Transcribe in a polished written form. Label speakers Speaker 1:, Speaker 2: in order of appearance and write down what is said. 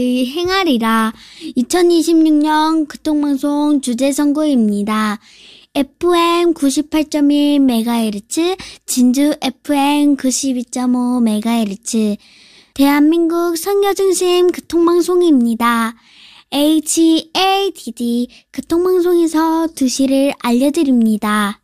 Speaker 1: 행하리라. 2026년 교통방송 주제선고입니다. FM 98.1MHz, 진주 FM 92.5MHz, 대한민국 선교중심 교통방송입니다. HADD 교통방송에서 2시를 알려드립니다.